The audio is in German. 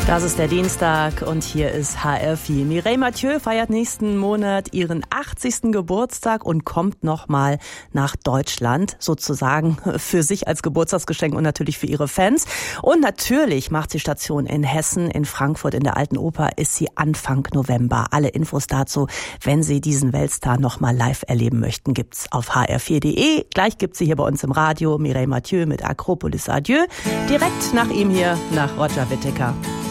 Das ist der Dienstag und hier ist HR4. Mireille Mathieu feiert nächsten Monat ihren 80. Geburtstag und kommt nochmal nach Deutschland, sozusagen für sich als Geburtstagsgeschenk und natürlich für ihre Fans. Und natürlich macht sie Station in Hessen, in Frankfurt, in der Alten Oper ist sie Anfang November. Alle Infos dazu, wenn Sie diesen Weltstar nochmal live erleben möchten, gibt's auf hr4.de. Gleich gibt's sie hier bei uns im Radio, Mireille Mathieu mit Akropolis Adieu. Direkt nach ihm hier, nach Roger Whittaker.